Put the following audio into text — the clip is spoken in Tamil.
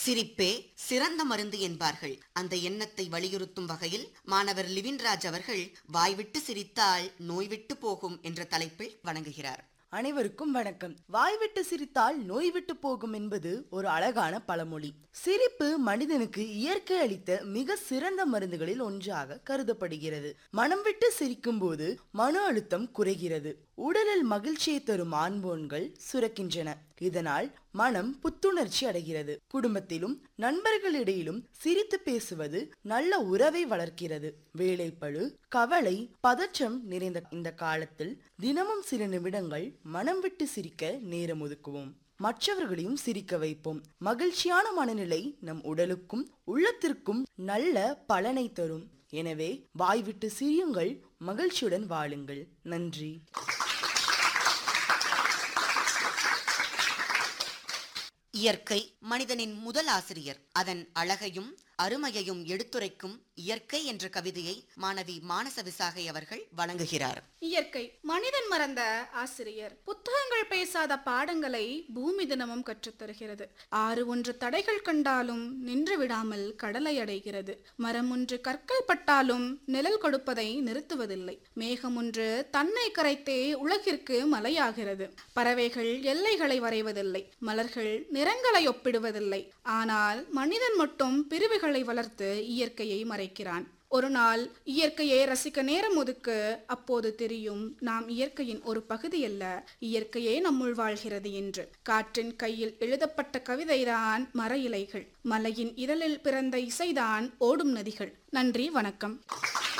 சிரிப்பே சிறந்த மருந்து என்பார்கள். அந்த எண்ணத்தை வலியுறுத்தும் வகையில் மாணவர் லிவின்ராஜ் அவர்கள் வாய்விட்டு சிரித்தால் நோய்விட்டு போகும் என்ற தலைப்பில் வழங்குகிறார். அனைவருக்கும் வணக்கம். வாய்விட்டு சிரித்தால் நோய் விட்டு போகும் என்பது ஒரு அழகான பழமொழி. சிரிப்பு மனிதனுக்கு இயற்கை அளித்த மிக சிறந்த மருந்துகளில் ஒன்றாக கருதப்படுகிறது. மனம் விட்டு சிரிக்கும் போது மன அழுத்தம் குறைகிறது. உடலில் மகிழ்ச்சியை தரும் ஹார்மோன்கள் சுரக்கின்றன. இதனால் மனம் புத்துணர்ச்சி அடைகிறது. குடும்பத்திலும் நண்பர்களிடையிலும் சிரித்து பேசுவது நல்ல உறவை வளர்க்கிறது. வேலைப்பளு, கவலை, பதற்றம் நிறைந்த இந்த காலத்தில் தினமும் சில நிமிடங்கள் மனம் விட்டு சிரிக்க நேரம் ஒதுக்குவோம். மற்றவர்களையும் சிரிக்க வைப்போம். மகிழ்ச்சியான மனநிலை நம் உடலுக்கும் உள்ளத்திற்கும் நல்ல பலனை தரும். எனவே வாய்விட்டு சிரியுங்கள், மகிழ்ச்சியுடன் வாழுங்கள். நன்றி. இயற்கை மனிதனின் முதல் ஆசிரியர். அதன் அழகையும் அருமையையும் எடுத்துரைக்கும் இயற்கை என்ற கவிதையை மாணவி மானச விசாகை அவர்கள் வழங்குகிறார். இயற்கை மனிதன் மறந்த ஆசிரியர். புத்தகங்கள் பேசாத பாடங்களை பூமி தினமும் கற்றுத்தருகிறது. ஆறு ஒன்று தடைகள் கண்டாலும் நின்று விடாமல் கடலை அடைகிறது. மரம் ஒன்று கற்கள் பட்டாலும் நிழல் கொடுப்பதை நிறுத்துவதில்லை. மேகம் ஒன்று தன்னை கரைத்தே உலகிற்கு மலையாகிறது. பறவைகள் எல்லைகளை வரைவதில்லை. மலர்கள் நிறங்களை ஒப்பிடுவதில்லை. ஆனால் மனிதன் மட்டும் பிரிவுகளை வளர்த்து இயற்கையை மறைக்கிறான். ஒரு நாள் இயற்கையை ரசிக்க நேரம் ஒதுக்கு. அப்போது தெரியும் நாம் இயற்கையின் ஒரு பகுதி அல்ல, இயற்கையே நம்முள் வாழ்கிறது என்று. காற்றின் கையில் எழுதப்பட்ட கவிதைதான் மர இலைகள். மலையின் இதழில் பிறந்த இசைதான் ஓடும் நதிகள். நன்றி, வணக்கம்.